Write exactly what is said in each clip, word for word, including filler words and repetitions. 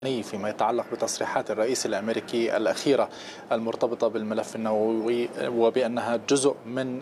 فيما يتعلق بتصريحات الرئيس الأمريكي الأخيرة المرتبطة بالملف النووي وبأنها جزء من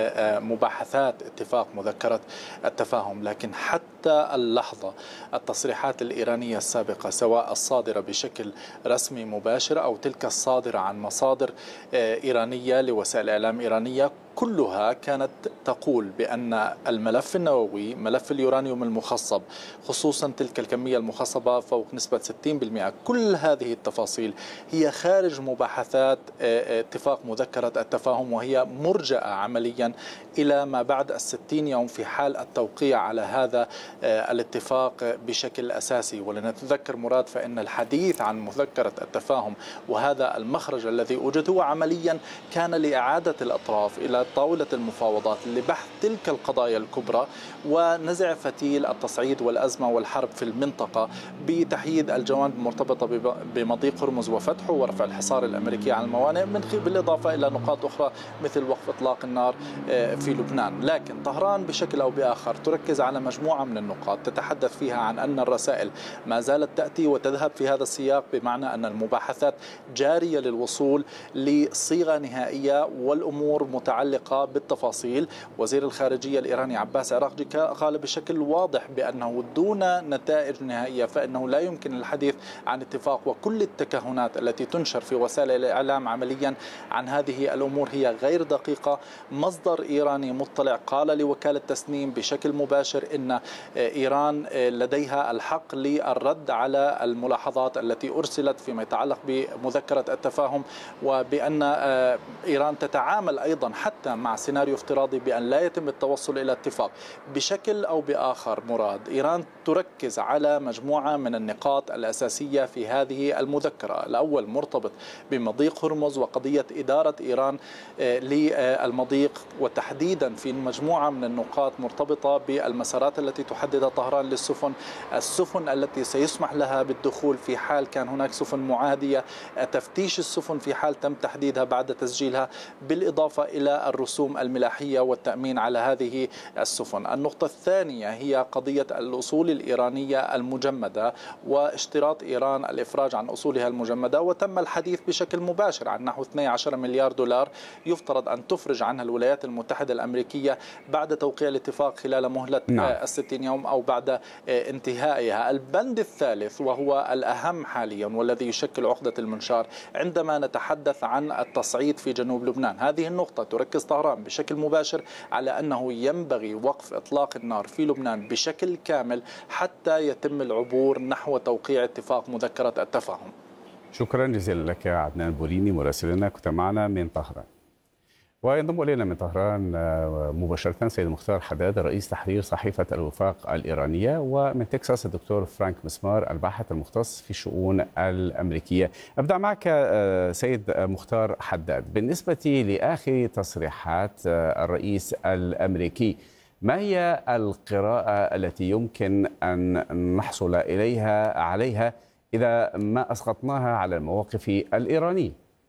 مباحثات اتفاق مذكرة التفاهم. لكن حتى اللحظة التصريحات الإيرانية السابقة سواء الصادرة بشكل رسمي مباشر أو تلك الصادرة عن مصادر إيرانية لوسائل إعلام إيرانية كلها كانت تقول بأن الملف النووي ملف اليورانيوم المخصب خصوصا تلك الكمية المخصبة فوق نسبة ستين بالمئة، كل هذه التفاصيل هي خارج مباحثات اتفاق مذكرة التفاهم، وهي مرجئة عمليا إلى ما بعد الستين يوم في حال التوقيع على هذا الاتفاق بشكل أساسي. ولنتذكر مراد فإن الحديث عن مذكرة التفاهم وهذا المخرج الذي وجد هو عمليا كان لإعادة الأطراف إلى طاولة المفاوضات لبحث تلك القضايا الكبرى ونزع فتيل التصعيد والأزمة والحرب في المنطقة بتحييد الجوانب المرتبطة بمضيق هرمز وفتحه ورفع الحصار الأمريكي على الموانئ، من بالإضافة إلى نقاط أخرى مثل وقف إطلاق النار في لبنان. لكن طهران بشكل أو بآخر تركز على مجموعة من النقاط تتحدث فيها عن أن الرسائل ما زالت تأتي وتذهب في هذا السياق، بمعنى أن المباحثات جارية للوصول لصيغة نهائية والأمور متعلقة بالتفاصيل. وزير الخارجية الإيراني عباس عراقجي قال بشكل واضح بأنه دون نتائج نهائية فإنه لا يمكن الحديث عن اتفاق، وكل التكهنات التي تنشر في وسائل الإعلام عمليا عن هذه الأمور هي غير دقيقة. مصدر إيراني مطلع قال لوكالة تسنيم بشكل مباشر إن إيران لديها الحق للرد على الملاحظات التي أرسلت فيما يتعلق بمذكرة التفاهم، وبأن إيران تتعامل أيضا حتى مع سيناريو افتراضي بأن لا يتم التوصل إلى اتفاق بشكل أو بآخر. مراد إيران تركز على مجموعة من النقاط الأساسية في هذه المذكرة. الأول مرتبط بمضيق هرمز وقضية إدارة إيران للمضيق، وتحديدا في مجموعة من النقاط مرتبطة بالمسارات التي تحددها طهران للسفن، السفن التي سيسمح لها بالدخول في حال كان هناك سفن معادية، تفتيش السفن في حال تم تحديدها بعد تسجيلها، بالإضافة إلى الرسوم الملاحية والتأمين على هذه السفن. النقطة الثانية هي قضية الأصول الإيرانية المجمدة واشتراط إيران الإفراج عن أصولها المجمدة، وتم الحديث بشكل مباشر عن نحو اثني عشر مليار دولار يفترض أن تفرج عنها الولايات المتحدة الأمريكية بعد توقيع الاتفاق خلال مهلة نعم. الستين يوم أو بعد انتهائها. البند الثالث وهو الأهم حاليا والذي يشكل عقدة المنشار عندما نتحدث عن التصعيد في جنوب لبنان، هذه النقطة تركز طهران بشكل مباشر على أنه ينبغي وقف إطلاق النار في لبنان بشكل كامل حتى يتم العبور نحو توقيع اتفاق مذكرة التفاهم. شكرا جزيلا لك عدنان بوليني مراسلنا كنت معنا من طهران. وينضم إلينا من طهران مباشرة سيد مختار حداد رئيس تحرير صحيفة الوفاق الإيرانية، ومن تكساس الدكتور فرانك مسمار الباحث المختص في الشؤون الأمريكية. أبدأ معك سيد مختار حداد، بالنسبة لآخر تصريحات الرئيس الأمريكي ما هي القراءة التي يمكن أن نحصل إليها عليها إذا ما أسقطناها على المواقف الإيرانية؟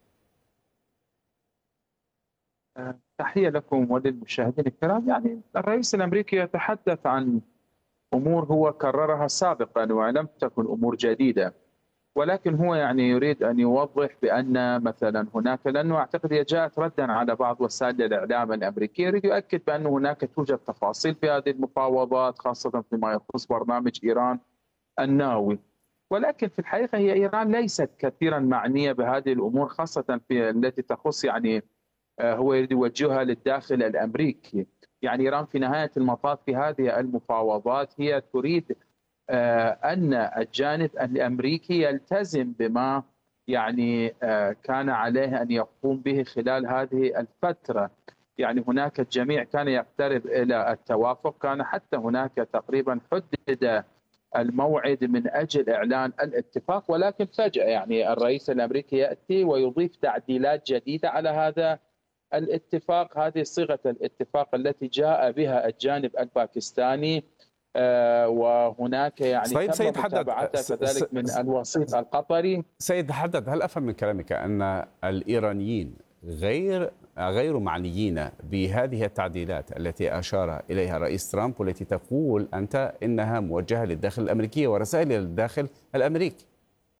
تحية لكم وللمشاهدين الكرام. يعني الرئيس الأمريكي يتحدث عن أمور هو كررها سابقا ولم تكن أمور جديدة، ولكن هو يعني يريد أن يوضح بأن مثلا هناك، لأنه أعتقد هي جاءت ردا على بعض وسائل الإعلام الأمريكية، يريد يؤكد بأن هناك توجد تفاصيل في هذه المفاوضات خاصة فيما يخص برنامج إيران النووي، ولكن في الحقيقة هي إيران ليست كثيرا معنية بهذه الأمور، خاصة في التي تخص يعني هو يريد يوجهها للداخل الأمريكي. يعني إيران في نهاية المطاف في هذه المفاوضات هي تريد أن الجانب الأمريكي يلتزم بما يعني كان عليه أن يقوم به خلال هذه الفترة. يعني هناك الجميع كان يقترب إلى التوافق، كان حتى هناك تقريبا حدد الموعد من أجل إعلان الاتفاق، ولكن فجأة يعني الرئيس الأمريكي يأتي ويضيف تعديلات جديدة على هذا الاتفاق، هذه صيغة الاتفاق التي جاء بها الجانب الباكستاني، آه وهناك يعني طيب تم سيد متابعتها كذلك من الوسيط القطري. سيد حدد، هل أفهم من كلامك أن الإيرانيين غير غير معنيين بهذه التعديلات التي أشار إليها الرئيس ترامب والتي تقول أنت إنها موجهة للداخل الأمريكي ورسائل للداخل الأمريكي؟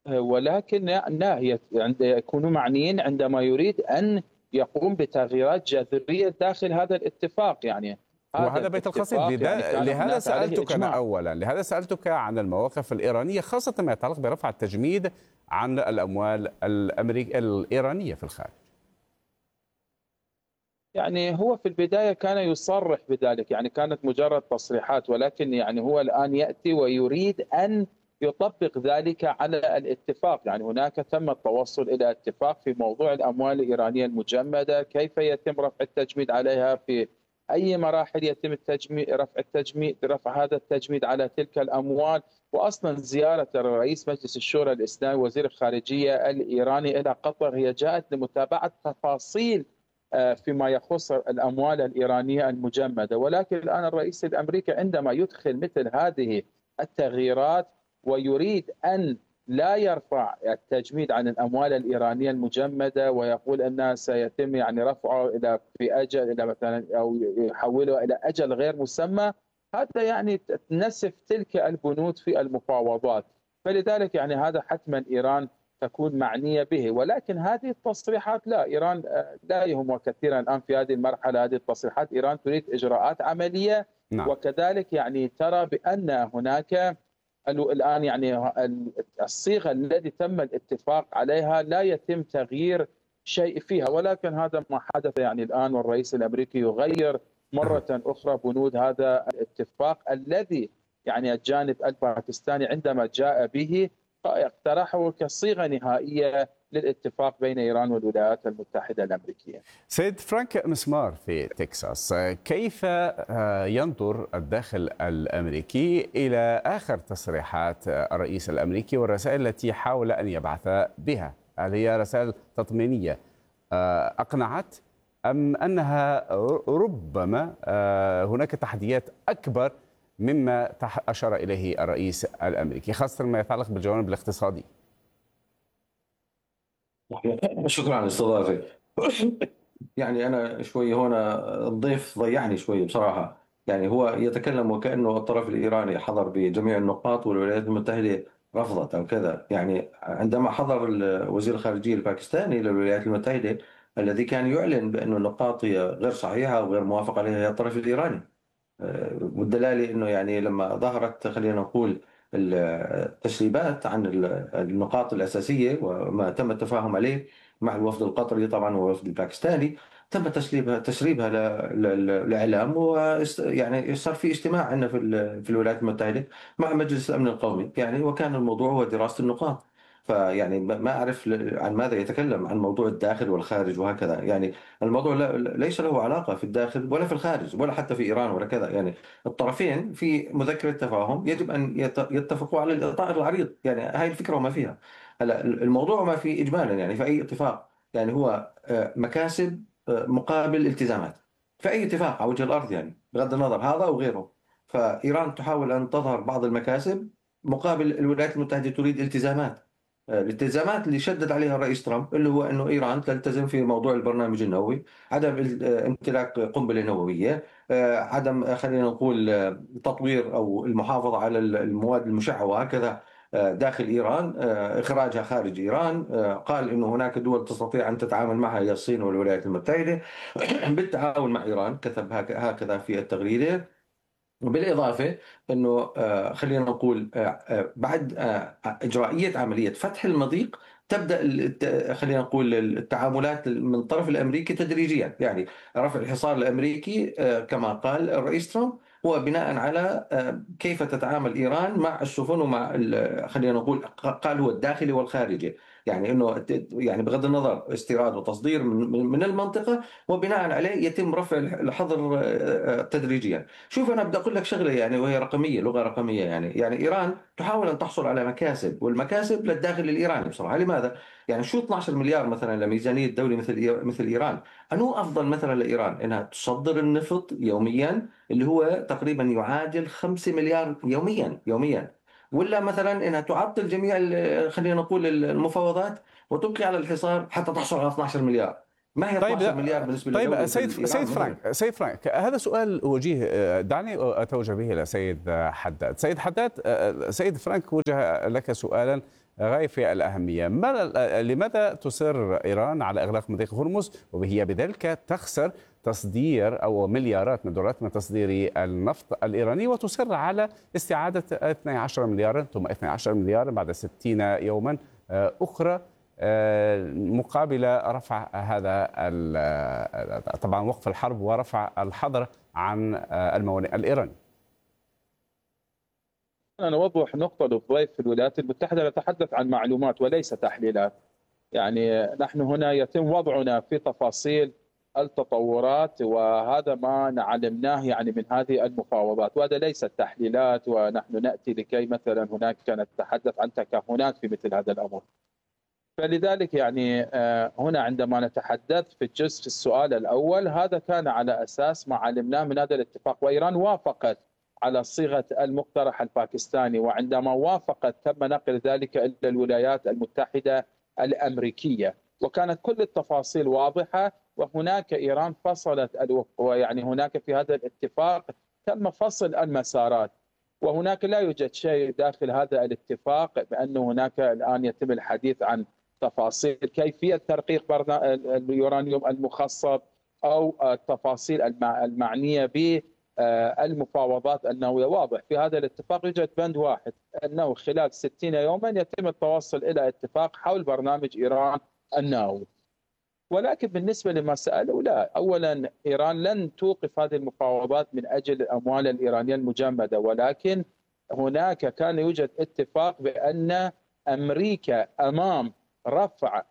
ولكن لا، هي يكونوا معنيين عندما يريد أن يقوم بتغييرات جذرية داخل هذا الاتفاق. يعني وهذا بيت القصيد. يعني لهذا سألتك أنا أولا لهذا سألتك عن المواقف الإيرانية، خاصة ما يتعلق برفع التجميد عن الأموال الأمريكية الإيرانية في الخارج. يعني هو في البداية كان يصرح بذلك، يعني كانت مجرد تصريحات، ولكن يعني هو الآن يأتي ويريد أن يطبق ذلك على الاتفاق. يعني هناك تم التوصل إلى اتفاق في موضوع الأموال الإيرانية المجمدة، كيف يتم رفع التجميد عليها، في أي مراحل يتم التجميد رفع التجميد رفع هذا التجميد على تلك الأموال. وأصلا زيارة رئيس مجلس الشورى الإسلامي وزير الخارجية الإيراني إلى قطر هي جاءت لمتابعة تفاصيل فيما يخص الأموال الإيرانية المجمدة. ولكن الآن الرئيس الأمريكي عندما يدخل مثل هذه التغييرات ويريد أن لا يرفع التجميد عن الأموال الإيرانية المجمدة ويقول أنها سيتم يعني رفعه إلى في أجل إلى مثلا أو يحوله إلى أجل غير مسمى، هذا يعني نسف تلك البنود في المفاوضات. فلذلك يعني هذا حتما إيران تكون معنية به. ولكن هذه التصريحات لا، إيران لا يهمها كثيرا الآن في هذه المرحلة هذه التصريحات. إيران تريد إجراءات عملية. نعم. وكذلك يعني ترى بأن هناك الآن يعني الصيغة التي تم الاتفاق عليها لا يتم تغيير شيء فيها، ولكن هذا ما حدث يعني الآن، والرئيس الأمريكي يغير مرة أخرى بنود هذا الاتفاق الذي يعني الجانب الباكستاني عندما جاء به اقترحه كصيغة نهائية للاتفاق بين إيران والولايات المتحدة الأمريكية. سيد فرانك مسمار في تكساس، كيف ينظر الداخل الأمريكي إلى آخر تصريحات الرئيس الأمريكي والرسائل التي حاول أن يبعث بها؟ هل هي رسائل تطمينية أقنعت أم أنها ربما هناك تحديات أكبر مما أشار إليه الرئيس الأمريكي، خاصة ما يتعلق بالجوانب الاقتصادي؟ شكرا على الاستضافة. يعني أنا شوي هنا الضيف ضيعني شوي بصراحة. يعني هو يتكلم وكأنه الطرف الإيراني حضر بجميع النقاط والولايات المتحدة رفضت أو كذا. يعني عندما حضر وزير الخارجية الباكستاني للولايات المتحدة الذي كان يعلن بأن النقاط هي غير صحيحة وغير موافق عليها الطرف الإيراني، والدلالة أنه يعني لما ظهرت خلينا نقول التسريبات عن النقاط الأساسية وما تم التفاهم عليه مع الوفد القطري طبعا والوفد الباكستاني، تم تسريبها تسريبها للإعلام، ويعني صار في اجتماع عندنا في في الولايات المتحدة مع مجلس الأمن القومي يعني، وكان الموضوع هو دراسة النقاط. فيعني ما أعرف عن ماذا يتكلم، عن موضوع الداخل والخارج وهكذا. يعني الموضوع ليس له علاقة في الداخل ولا في الخارج ولا حتى في إيران ولا كذا. يعني الطرفين في مذكرة تفاهم يجب أن يتفقوا على الإطار العريض. يعني هاي الفكرة وما فيها. هلا الموضوع ما في إجمالا يعني في أي اتفاق يعني هو مكاسب مقابل التزامات في أي اتفاق على وجه الأرض، يعني بغض النظر هذا أو غيره. فإيران تحاول أن تظهر بعض المكاسب مقابل الولايات المتحدة تريد التزامات. الالتزامات اللي شدد عليها الرئيس ترامب اللي هو أنه إيران تلتزم في موضوع البرنامج النووي، عدم امتلاك قنبلة نووية، عدم خلينا نقول تطوير أو المحافظة على المواد المشعة وهكذا داخل إيران، إخراجها خارج إيران. قال أنه هناك دول تستطيع أن تتعامل معها هي الصين والولايات المتحدة بالتعاون مع إيران، كتب هكذا في التغريدة. وبالإضافة أنه خلينا نقول بعد إجرائية عملية فتح المضيق تبدأ خلينا نقول التعاملات من الطرف الأمريكي تدريجيا. يعني رفع الحصار الأمريكي كما قال الرئيس ترامب هو بناء على كيف تتعامل إيران مع السفن ومع خلينا نقول قال هو الداخلي والخارجي، يعني انه يعني بغض النظر استيراد وتصدير من من المنطقه، وبناء عليه يتم رفع الحظر تدريجيا. شوف انا بدي اقول لك شغله يعني وهي رقميه، لغه رقميه. يعني يعني ايران تحاول ان تحصل على مكاسب، والمكاسب للداخل الايراني بصراحه. لماذا؟ يعني شو اثني عشر مليار مثلا لميزانيه دوله مثل مثل ايران، انه افضل مثلا لايران انها تصدر النفط يوميا اللي هو تقريبا يعادل خمسة مليار يوميا يوميا، ولا مثلا انها تعطل جميع خلينا نقول المفاوضات وتبقي على الحصار حتى تحصل على اثني عشر مليار. ما هي طيب اثني عشر مليار بالنسبه طيب لدولة سيد سيد فرانك سيد فرانك هذا سؤال وجيه، دعني اتوجه به الى سيد حداد. سيد حداد، سيد فرانك وجه لك سؤالا غاية في الأهمية. لماذا تصر إيران على إغلاق مضيق هرمز وهي بذلك تخسر تصدير أو مليارات من دولارات من تصدير النفط الإيراني، وتصر على استعادة اثني عشر مليارا ثم اثني عشر مليارا بعد ستين يوما أخرى مقابل رفع هذا طبعا وقف الحرب ورفع الحظر عن الموانئ الإيراني؟ أنا أوضح نقطة للضيف. في الولايات المتحدة نتحدث عن معلومات وليس تحليلات. يعني نحن هنا يتم وضعنا في تفاصيل التطورات، وهذا ما علمناه يعني من هذه المفاوضات، وهذا ليس تحليلات، ونحن نأتي لكي مثلا هناك نتحدث عن تكهنات في مثل هذا الأمر. فلذلك يعني هنا عندما نتحدث في الجزء في السؤال الأول، هذا كان على أساس ما علمناه من هذا الاتفاق، وإيران وافقت على صيغة المقترح الباكستاني، وعندما وافقت تم نقل ذلك إلى الولايات المتحدة الأمريكية، وكانت كل التفاصيل واضحة. وهناك إيران فصلت، ويعني هناك في هذا الاتفاق تم فصل المسارات، وهناك لا يوجد شيء داخل هذا الاتفاق بأنه هناك الآن يتم الحديث عن تفاصيل كيفية ترقيق اليورانيوم المخصب أو التفاصيل المعنية بالمفاوضات النووية. واضح في هذا الاتفاق يوجد بند واحد، أنه خلال ستين يوما يتم التوصل إلى اتفاق حول برنامج إيران النووي. ولكن بالنسبة لما سألوا، لا، أولا إيران لن توقف هذه المفاوضات من أجل الأموال الإيرانية المجمدة، ولكن هناك كان يوجد اتفاق بأن أمريكا أمام رفع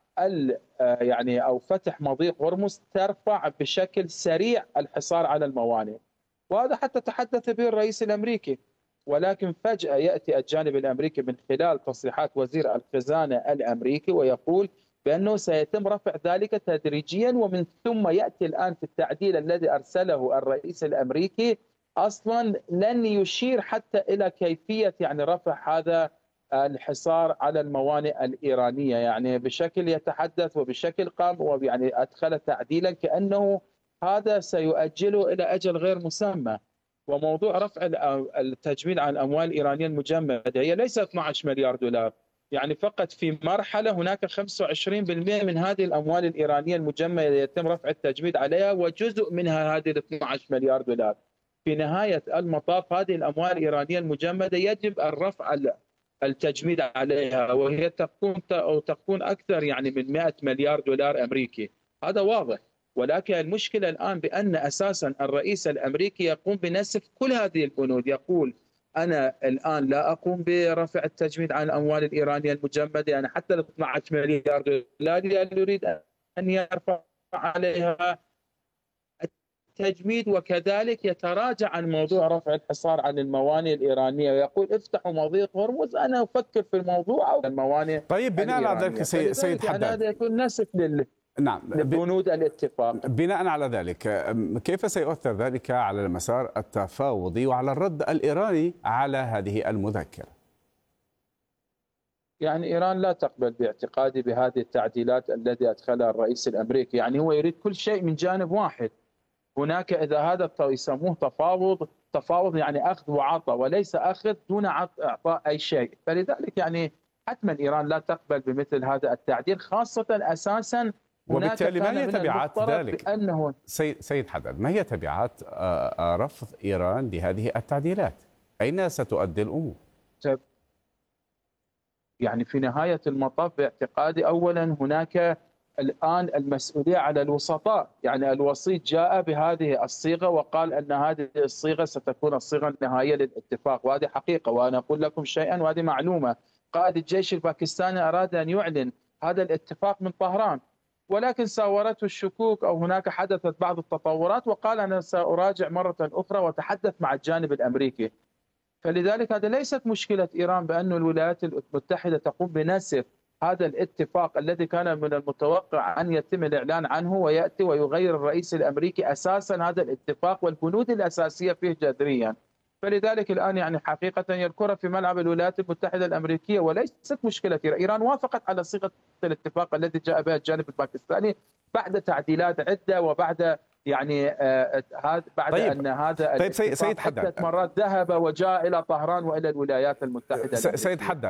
يعني أو فتح مضيق هرمز ترفع بشكل سريع الحصار على الموانئ، وهذا حتى تحدث به الرئيس الأمريكي. ولكن فجأة يأتي الجانب الأمريكي من خلال تصريحات وزير الخزانة الأمريكي ويقول بأنه سيتم رفع ذلك تدريجيا، ومن ثم يأتي الآن في التعديل الذي أرسله الرئيس الأمريكي أصلا لن يشير حتى إلى كيفية يعني رفع هذا الحصار على الموانئ الإيرانية، يعني بشكل يتحدث وبشكل قام ويعني أدخل تعديلا كأنه هذا سيؤجله إلى أجل غير مسمى. وموضوع رفع التجميد عن الأموال الإيرانية المجمدة هي ليس اثني عشر مليار دولار، يعني فقط في مرحلة هناك خمسة وعشرين بالمئة من هذه الأموال الإيرانية المجمدة يتم رفع التجميد عليها، وجزء منها هذه اثني عشر مليار دولار. في نهاية المطاف هذه الأموال الإيرانية المجمدة يجب الرفع التجميد عليها، وهي تكون أو تكون أكثر يعني من مئة مليار دولار أمريكي، هذا واضح. ولكن المشكلة الآن بأن أساسا الرئيس الأمريكي يقوم بنسف كل هذه البنود، يقول أنا الآن لا أقوم برفع التجميد عن الأموال الإيرانية المجمدة، أنا حتى ال اثني عشر مليار دولار يريد أن يرفع عليها التجميد، وكذلك يتراجع عن موضوع رفع الحصار عن الموانئ الإيرانية ويقول افتحوا مضيق هرمز، أنا أفكر في الموضوع أو الموانئ. طيب بناء على ذلك سيد حداد، هذا يكون نسف لل نعم بنود الاتفاق. بناء على ذلك كيف سيؤثر ذلك على المسار التفاوضي وعلى الرد الإيراني على هذه المذكرة؟ يعني إيران لا تقبل باعتقادي بهذه التعديلات التي أدخلها الرئيس الأمريكي، يعني هو يريد كل شيء من جانب واحد. هناك إذا هذا يسموه تفاوض، تفاوض يعني أخذ وعطاء وليس أخذ دون إعطاء أي شيء. فلذلك يعني حتما إيران لا تقبل بمثل هذا التعديل، خاصة أساسا وبالتالي ما هي تبعات ذلك؟ بأنه سيد حداد، ما هي تبعات رفض إيران لهذه التعديلات؟ أين ستؤدي الأمور؟ يعني في نهاية المطاف باعتقادي أولا هناك الآن المسؤولية على الوسطاء، يعني الوسيط جاء بهذه الصيغة وقال أن هذه الصيغة ستكون الصيغة النهائية للاتفاق، وهذه حقيقة. وأنا أقول لكم شيئا وهذه معلومة، قائد الجيش الباكستاني أراد أن يعلن هذا الاتفاق من طهران، ولكن ساورته الشكوك أو هناك حدثت بعض التطورات وقال أنا سأراجع مرة أخرى وتحدث مع الجانب الأمريكي. فلذلك هذا ليست مشكلة إيران بأن الولايات المتحدة تقوم بنسف هذا الاتفاق الذي كان من المتوقع أن يتم الإعلان عنه، ويأتي ويغير الرئيس الأمريكي أساسا هذا الاتفاق والبنود الأساسية فيه جذريا. فلذلك الآن يعني حقيقة الكرة في ملعب الولايات المتحدة الأمريكية، وليست مشكلة إيران. إيران وافقت على صيغة الاتفاق الذي جاء بها الجانب الباكستاني بعد تعديلات عدة وبعد يعني آه هذا بعد طيب. أن هذا طيب سيد حداد عدة مرات ذهب وجاء إلى طهران وإلى الولايات المتحدة سيد حداد